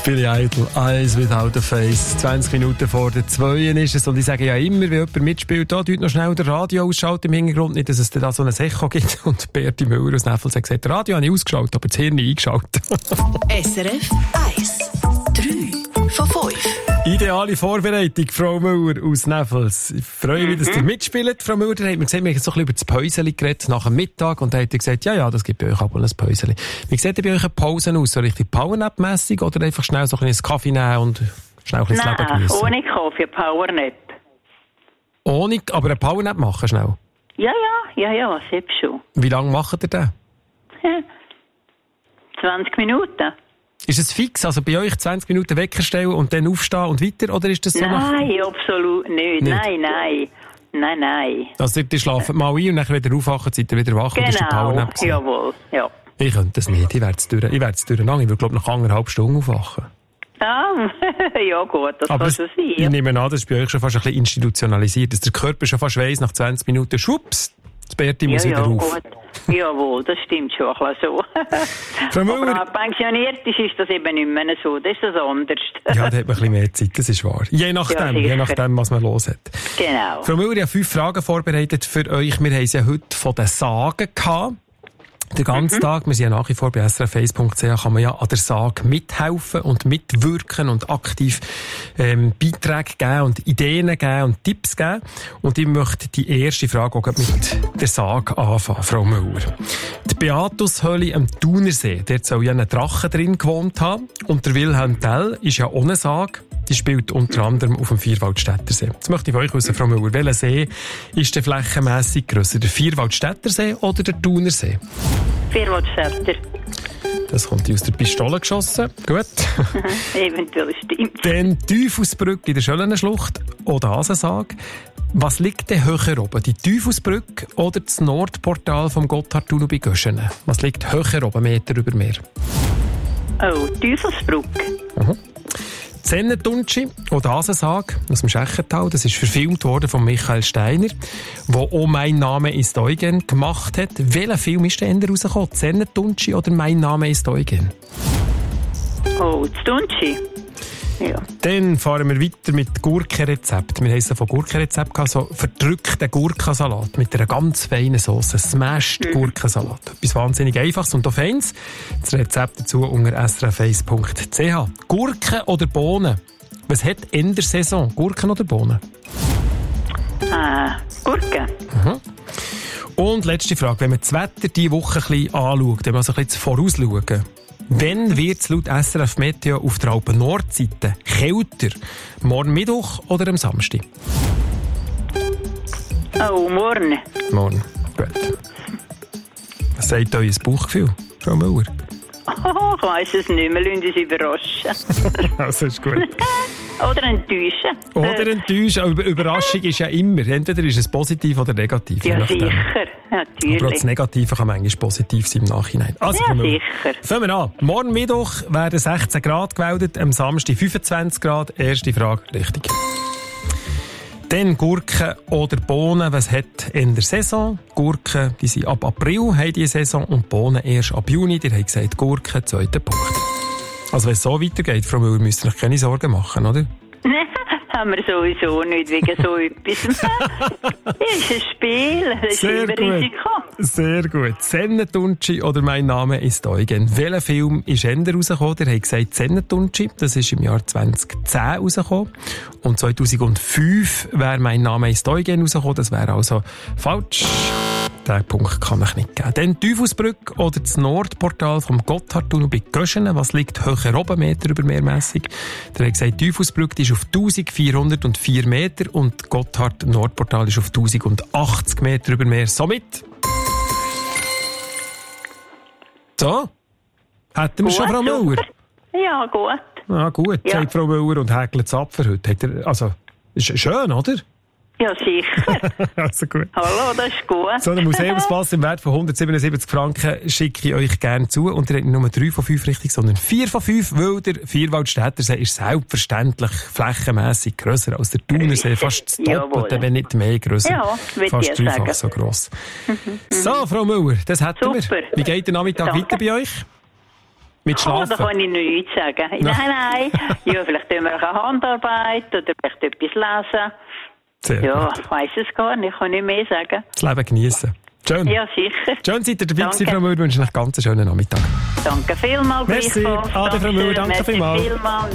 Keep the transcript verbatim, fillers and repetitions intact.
Billy Idol, Eyes Without a Face. zwanzig Minuten vor der zwei ist es. Und ich sage ja immer, wenn jemand mitspielt, da tut noch schnell das Radio ausschalten im Hintergrund. Nicht, dass es da so ein Echo gibt. Und Berti Müller aus Neffels hat gesagt, das Radio habe ich ausgeschaltet, aber das Hirn eingeschaltet. S R F eins. drei von fünf. Ideale Vorbereitung, Frau Müller aus Neffels. Ich freue mich, dass ihr mitspielt, Frau Müller. Da hat man gesehen, wir haben so ein bisschen über das Päuseli geredet nach dem Mittag und da hat er gesagt, ja, ja, das gibt bei euch aber ein Päuseli. Wie sieht denn bei euch eine Pause aus? So richtig Powernap-mässig oder einfach schnell so ein bisschen Kaffee nehmen und schnell ein bisschen das Leben geniessen? Nein, ohne Kaffee, Powernap. Ohne, aber eine Powernap machen schnell? Ja, ja, ja, ja, selbst schon. Wie lange macht ihr den? Ja. zwanzig Minuten. Ist es fix? Also bei euch zwanzig Minuten Wecker stellen und dann aufstehen und weiter? Oder ist das so? Nein, nach... absolut nicht. nicht. Nein, nein. Nein, nein. Also ihr schlaft mal ein und dann wieder aufwachen, seid ihr wieder wach genau. und ist der Powernap gewesen? Jawohl, ja. Ich könnte das nicht. Ich werde es durch, ich werde es durcheinander. Ich würde, glaube ich, nach anderthalb Stunden aufwachen. Ah, ja gut, das aber kann das, schon sein. Ich nehme an, das ist bei euch schon fast ein bisschen institutionalisiert, dass der Körper schon fast weiss, nach zwanzig Minuten, schwupps, das Berti muss ja, wieder ja, auf. Gut. Jawohl, das stimmt schon ein bisschen so. Frau Müller, aber wenn pensioniert ist, ist das eben nicht mehr so. Das ist das anders. Ja, da hat man ein bisschen mehr Zeit, das ist wahr. Je nachdem, ja, je nachdem, was man los hat. Genau. Frau Müller, ich habe fünf Fragen vorbereitet für euch. Wir haben es ja heute von den Sagen gehabt. Den ganzen mhm. Tag, wir sind ja nach wie vor bei s r f eins punkt c h, kann man ja an der Sage mithelfen und mitwirken und aktiv ähm, Beiträge geben und Ideen geben und Tipps geben. Und ich möchte die erste Frage auch mit der Sage anfangen, Frau Müller. Die Beatushöhle am Thunersee, dort soll ja ein Drache drin gewohnt haben. Und der Wilhelm Tell ist ja ohne Sage. Die spielt unter anderem auf dem Vierwaldstättersee. Jetzt möchte ich von euch wissen, Frau Müller, welcher See ist der flächenmässig grösser? Der Vierwaldstättersee oder der Thunersee? Vierwaldstätter. Das kommt aus der Pistole geschossen. Gut. Eventuell stimmt. Dann Teufelsbrücke in der Schöllenschlucht oder Hasensag. Was liegt denn höher oben? Die Teufelsbrücke oder das Nordportal vom Gotthardtunnel bei Göschenen? Was liegt höher oben, Meter über Meer? Oh, Teufelsbrücke. Mhm. Zennentunschi oder Hasensag aus dem Schächental, das ist verfilmt worden von Michael Steiner, der auch «Mein Name ist Eugen» gemacht hat. Welcher Film ist denn rausgekommen? Zennentunschi oder «Mein Name ist Eugen»? Oh, das Tunschi. Ja. Dann fahren wir weiter mit Gurkenrezept. Wir haben es von Gurkenrezept gehabt, so verdrückten Gurkensalat mit einer ganz feinen Sauce. Smashed mhm. Gurkensalat. Etwas wahnsinnig Einfaches und auf eins. Das Rezept dazu unter s r f eins punkt c h. Gurken oder Bohnen? Was hat in der Saison? Gurken oder Bohnen? Ah, Gurken. Mhm. Und letzte Frage. Wenn man das Wetter diese Woche ein bisschen anschaut, wenn man so ein bisschen vorausschauen, wann wird es laut S R F Meteo auf der Alpen-Nordseite kälter? Morgen Mittwoch oder am Samstag? Oh, morgen. Morgen. Gut. Was sagt euer Bauchgefühl, Frau Müller? Oh, ich weiss es nicht mehr. Lassen uns überraschen. Also ist gut. Oder enttäuschen. Oder enttäuschen. Aber Überraschung ist ja immer. Entweder ist es positiv oder negativ. Ja, sicher. Natürlich. Aber auch das Negative kann manchmal positiv sein im Nachhinein. Also, ja, sicher. Fangen wir an. Morgen Mittwoch werden sechzehn Grad gemeldet, am Samstag fünfundzwanzig Grad. Erste Frage richtig. Dann Gurken oder Bohnen, was hat in der Saison? Gurken, die sind ab April, haben die Saison, und Bohnen erst ab Juni. Ihr habt gesagt Gurken, zweiter Punkt. Also wenn es so weitergeht, Frau Müller, müsst ihr euch keine Sorgen machen, oder? Haben wir sowieso nicht wegen so etwas. Das ist ein Spiel, das ist Sehr immer gut. Risiko. Sehr gut. Zennentunschi oder «Mein Name ist Eugen». Welcher Film ist Ende rausgekommen? Ihr habt gesagt Zennentunschi. Das ist im Jahr zweitausendzehn rausgekommen. Und zweitausendfünf wäre «Mein Name ist Eugen» rausgekommen. Das wäre also falsch. Den Punkt kann ich nicht geben. Dann Teufelsbrücke oder das Nordportal vom Gotthardtunnel bei Göschenen. Was liegt höher oben, Meter über mehrmässig? Der hat gesagt, Teufelsbrücke ist auf eintausendvierhundertvier Meter und Gotthard-Nordportal ist auf tausendachtzig Meter über Meer. Somit. So. Hätten wir Gut, schon Frau Müller? Ja, gut. Ah, gut, Ja. sagt Frau Müller und häkelt es ab für heute. Hat er, also, ist schön, oder? Ja, sicher. Also gut. Hallo, das ist gut. So einen Museumspass im Wert von hundertsiebenundsiebzig Franken schicke ich euch gerne zu. Und ihr habt nicht nur drei von fünf richtig, sondern vier von fünf, weil der Vierwaldstättersee ist selbstverständlich flächenmässig grösser als der Thunersee. Fast das Doppelte, wenn nicht mehr grösser. Ja, würde Fast ich dreifach sagen. so gross. Mhm. So, Frau Müller, das hätten Super. wir. Wie geht der Nachmittag Danke. weiter bei euch? Mit Schlafen? Oh, da kann ich nichts sagen. Nein, nein. Ja, vielleicht tun wir auch eine Handarbeit oder vielleicht etwas lesen. Sehr Ja, gut. ich weiss es gar nicht. Ich kann nicht mehr sagen. Das Leben genießen. Schön. Ja, sicher. Schön, seid ihr dabei Danke. gewesen, Frau Müller. Ich wünsche euch einen ganz schönen Nachmittag. Danke vielmals. Merci. gleichfalls. Ade, Frau Müller. Danke Merci vielmals. vielmals.